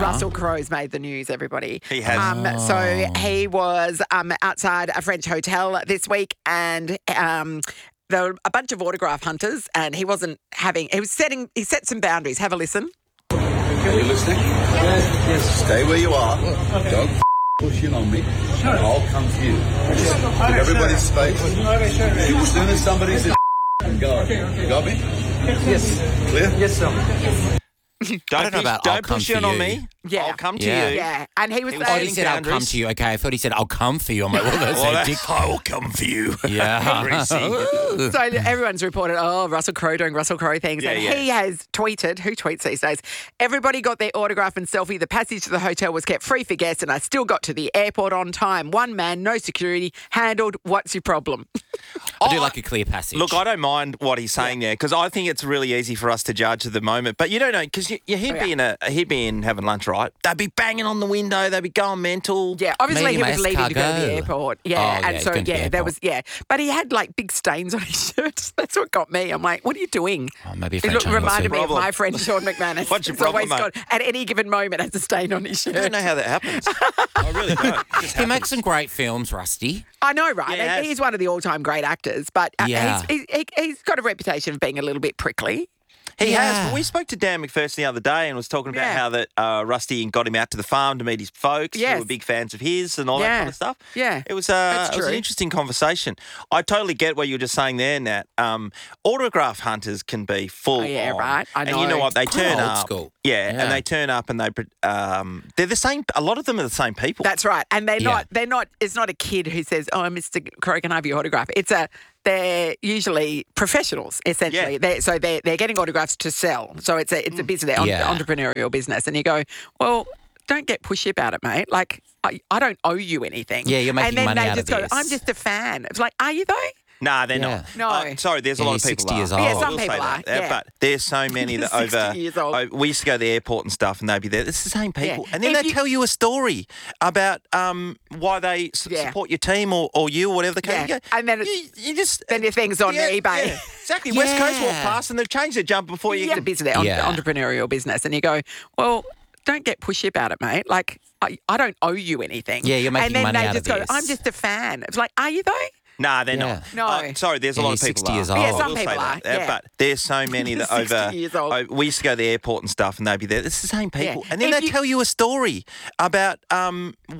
Russell Crowe's made the news, everybody. He has. So he was outside a French hotel this week and there were a bunch of autograph hunters and he set some boundaries. Have a listen. Are you listening? Yes. Stay where you are. Don't push in on me. I'll come to you. Just give everybody space. As soon as somebody's in, go. You got me? Yes. Clear? Yes, sir. Don't push in on me. Yeah. I'll come to Yeah. you. Yeah. And he was was saying... Oh, he said, I'll come to you. Okay, I thought he said, I'll come for you. I'm like, well, that's a dick. I will come for you. Yeah. So everyone's reported, Russell Crowe doing Russell Crowe things. And he has tweeted, who tweets these days? Everybody got their autograph and selfie. The passage to the hotel was kept free for guests and I still got to the airport on time. One man, no security, handled. What's your problem? I do like a clear passage. Look, I don't mind what he's saying there because I think it's really easy for us to judge at the moment. But you don't know because he'd be in having lunch, right? They'd be banging on the window. They'd be going mental. Yeah, obviously he was leaving to go to the escargot. airport. Oh, Yeah, yeah, and he's so going to the there was but he had like big stains on his shirt. That's what got me. I'm like, what are you doing? Oh, maybe a It French reminded me of Problem. my friend Sean McManus. What's your He's always problem, got at any given moment has a stain on his shirt. I don't know how that happens. I really don't. It just He makes happens. some great films, Rusty. I know, right? Yeah, he And has. he's one of the all-time great actors, but Yeah. he's got a reputation of being a little bit prickly. He Yeah. has. But we spoke to Dan McPherson the other day and was talking about Yeah. how that Rusty got him out to the farm to meet his folks Yes. who were big fans of his and all that Yeah. kind of stuff. Yeah. It was, That's it was an true. interesting conversation. I totally get what you were just saying there, Nat. Autograph hunters can be full yeah, on. right. I And you know. know what? They Quite turn old up. school. Yeah, Yeah. and they turn up and they're the same. A lot of them are the same people. That's right. And they're Yeah. not, it's not a kid who says, Mr. Crowe, can I have your autograph? They're usually professionals, essentially. Yeah. They're getting autographs to sell. So it's a business, Yeah. entrepreneurial business. And you go, well, don't get pushy about it, mate. Like, I don't owe you anything. Yeah, you're making and then money they out just of go, this. I'm just a fan. It's like, are you though? Nah, they're Yeah. not. No. Sorry, there's a Yeah, lot of he's people 60 years are. old. Yeah, some I will say people that. are, yeah. But there's so many that 60 over. years old. We used to go to the airport and stuff, and they'd be there. It's the same people, Yeah. and then If they you- tell you a story about why they Yeah. support your team or you or whatever the case. Yeah. You go, And then you just then your thing's on eBay. Yeah, exactly. West Coast walk Yeah. past and they've changed their jumper before you It's a get. business, Yeah. entrepreneurial business. And you go, well, don't get pushy about it, mate. Like, I don't owe you anything. Yeah, you're making and then money they out just of go, this. I'm just a fan. It's like, are you though? Nah, they're Yeah. not. No. Sorry, there's a Yeah, lot of he's people 60 years are. old. Yeah, I some will say people that. are, yeah. But there's so many that 60 over. years old. We used to go to the airport and stuff, and they'd be there. It's the same people, Yeah. and then If they you- tell you a story about